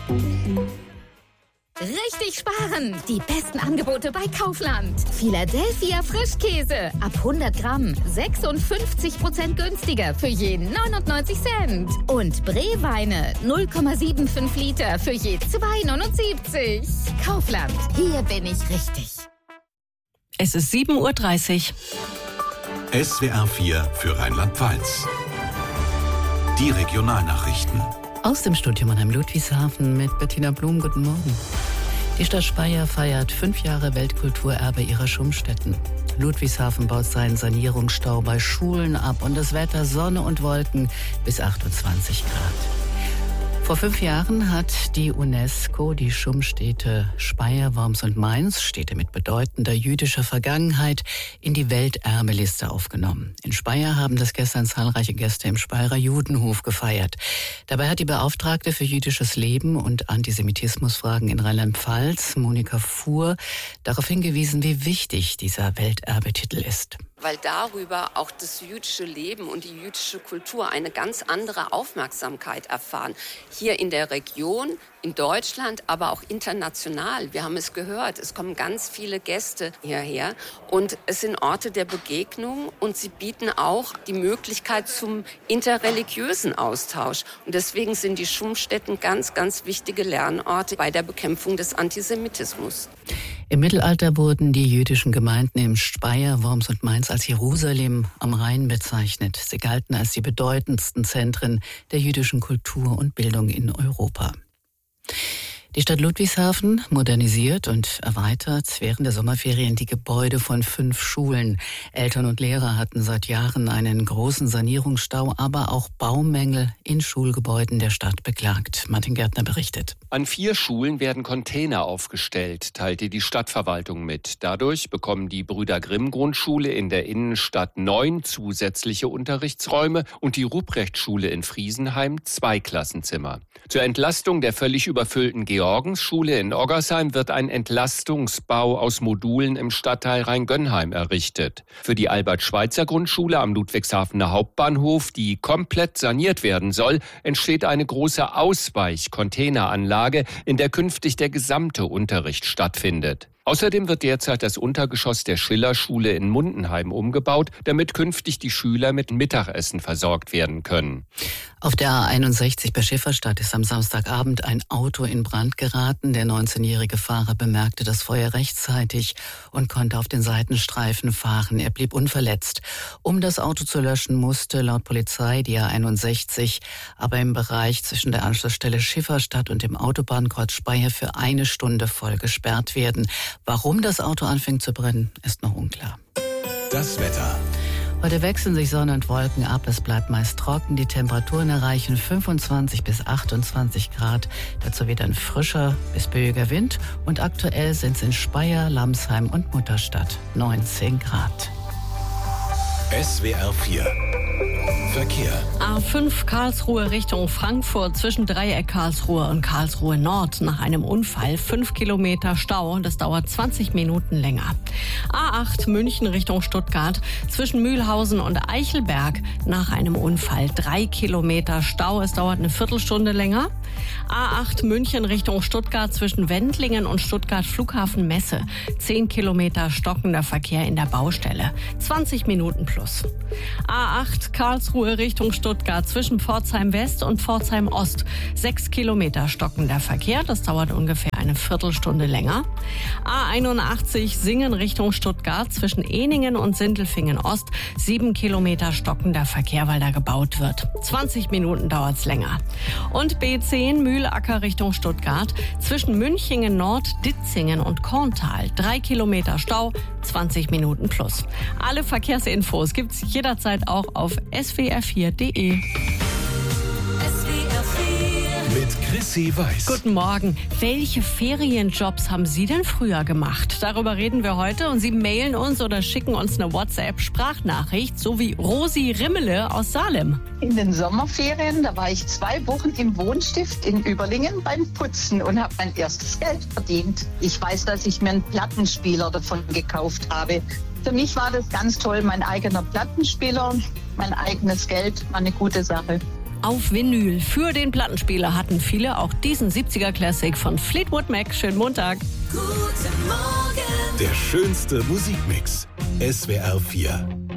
Richtig sparen! Die besten Angebote bei Kaufland. Philadelphia Frischkäse. Ab 100 Gramm 56% günstiger für je 99 Cent. Und Bree-Weine 0,75 Liter für je 2,79. Kaufland. Hier bin ich richtig. Es ist 7:30 Uhr. SWR 4 für Rheinland-Pfalz. Die Regionalnachrichten. Aus dem Studio Mannheim-Ludwigshafen mit Bettina Blum. Guten Morgen. Die Stadt Speyer feiert 5 Jahre Weltkulturerbe ihrer Schwimmstätten. Ludwigshafen baut seinen Sanierungsstau bei Schulen ab und das Wetter Sonne und Wolken bis 28 Grad. Vor 5 Jahren hat die UNESCO die Schwimmstädte Speyer, Worms und Mainz, Städte mit bedeutender jüdischer Vergangenheit, in die Welterbeliste aufgenommen. In Speyer haben das gestern zahlreiche Gäste im Speyerer Judenhof gefeiert. Dabei hat die Beauftragte für jüdisches Leben und Antisemitismusfragen in Rheinland-Pfalz, Monika Fuhr, darauf hingewiesen, wie wichtig dieser Welterbetitel ist. Weil darüber auch das jüdische Leben und die jüdische Kultur eine ganz andere Aufmerksamkeit erfahren. Hier in der Region, in Deutschland, aber auch international. Wir haben es gehört, es kommen ganz viele Gäste hierher und es sind Orte der Begegnung und sie bieten auch die Möglichkeit zum interreligiösen Austausch. Und deswegen sind die Schwimmstätten ganz, ganz wichtige Lernorte bei der Bekämpfung des Antisemitismus. Im Mittelalter wurden die jüdischen Gemeinden im Speyer, Worms und Mainz als Jerusalem am Rhein bezeichnet. Sie galten als die bedeutendsten Zentren der jüdischen Kultur und Bildung in Europa. Die Stadt Ludwigshafen modernisiert und erweitert während der Sommerferien die Gebäude von 5 Schulen. Eltern und Lehrer hatten seit Jahren einen großen Sanierungsstau, aber auch Baumängel in Schulgebäuden der Stadt beklagt. Martin Gärtner berichtet. An 4 Schulen werden Container aufgestellt, teilte die Stadtverwaltung mit. Dadurch bekommen die Brüder-Grimm-Grundschule in der Innenstadt 9 zusätzliche Unterrichtsräume und die Ruprecht-Schule in Friesenheim 2 Klassenzimmer. Zur Entlastung der völlig überfüllten Georgensschule in Oggersheim wird ein Entlastungsbau aus Modulen im Stadtteil Rheingönheim errichtet. Für die Albert-Schweitzer-Grundschule am Ludwigshafener Hauptbahnhof, die komplett saniert werden soll, entsteht eine große Ausweich-Containeranlage, in der künftig der gesamte Unterricht stattfindet. Außerdem wird derzeit das Untergeschoss der Schillerschule in Mundenheim umgebaut, damit künftig die Schüler mit Mittagessen versorgt werden können. Auf der A61 bei Schifferstadt ist am Samstagabend ein Auto in Brand geraten. Der 19-jährige Fahrer bemerkte das Feuer rechtzeitig und konnte auf den Seitenstreifen fahren. Er blieb unverletzt. Um das Auto zu löschen, musste laut Polizei die A61 aber im Bereich zwischen der Anschlussstelle Schifferstadt und dem Autobahnkreuz Speyer für 1 Stunde voll gesperrt werden. Warum das Auto anfing zu brennen, ist noch unklar. Das Wetter. Heute wechseln sich Sonne und Wolken ab. Es bleibt meist trocken. Die Temperaturen erreichen 25 bis 28 Grad. Dazu weht ein frischer bis böiger Wind. Und aktuell sind es in Speyer, Lamsheim und Mutterstadt 19 Grad. SWR 4 Verkehr. A5 Karlsruhe Richtung Frankfurt zwischen Dreieck Karlsruhe und Karlsruhe Nord nach einem Unfall 5 Kilometer Stau. Das dauert 20 Minuten länger. A8 München Richtung Stuttgart zwischen Mühlhausen und Eichelberg nach einem Unfall 3 Kilometer Stau. Es dauert eine Viertelstunde länger. A8 München Richtung Stuttgart zwischen Wendlingen und Stuttgart Flughafen Messe. 10 Kilometer stockender Verkehr in der Baustelle. 20 Minuten plus. A8 Karlsruhe Richtung Stuttgart zwischen Pforzheim West und Pforzheim Ost. 6 Kilometer stockender Verkehr. Das dauert ungefähr eine Viertelstunde länger. A81 Singen Richtung Stuttgart zwischen Ehningen und Sindelfingen Ost. 7 Kilometer stockender Verkehr, weil da gebaut wird. 20 Minuten dauert's länger. Und B10 Mühlacker Richtung Stuttgart zwischen Münchingen Nord, Ditzingen und Korntal. 3 Kilometer Stau, 20 Minuten plus. Alle Verkehrsinfos gibt's jederzeit auch auf swr4.de. Mit Chrissy Weiß. Guten Morgen. Welche Ferienjobs haben Sie denn früher gemacht? Darüber reden wir heute und Sie mailen uns oder schicken uns eine WhatsApp-Sprachnachricht, so wie Rosi Rimmele aus Salem. In den Sommerferien, da war ich 2 Wochen im Wohnstift in Überlingen beim Putzen und habe mein erstes Geld verdient. Ich weiß, dass ich mir einen Plattenspieler davon gekauft habe. Für mich war das ganz toll, mein eigener Plattenspieler, mein eigenes Geld, war eine gute Sache. auf Vinyl. Für den Plattenspieler hatten viele auch diesen 70er-Classic von Fleetwood Mac. Schönen Montag. Der schönste Musikmix. SWR 4.